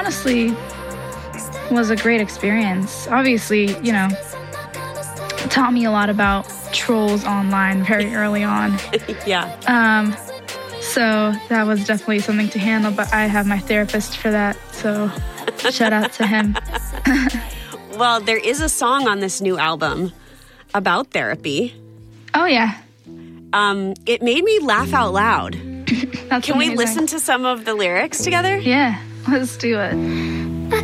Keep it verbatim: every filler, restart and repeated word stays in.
honestly was a great experience. Obviously, you know, taught me a lot about trolls online very early on. Yeah. Um, so that was definitely something to handle, but I have my therapist for that, so shout out to him. Well, there is a song on this new album about therapy. Oh, yeah. Um, it made me laugh out loud. That's Can amazing. we listen to some of the lyrics together? Yeah, let's do it.